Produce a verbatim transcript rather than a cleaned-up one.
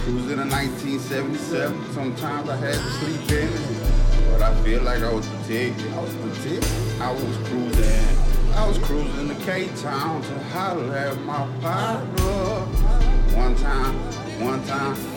cruising in nineteen seventy-seven. Sometimes I had to sleep in it, but I feel like I was protected. I was protected. I was cruising. I was cruising to K-Town to holler at my partner. One time, one time.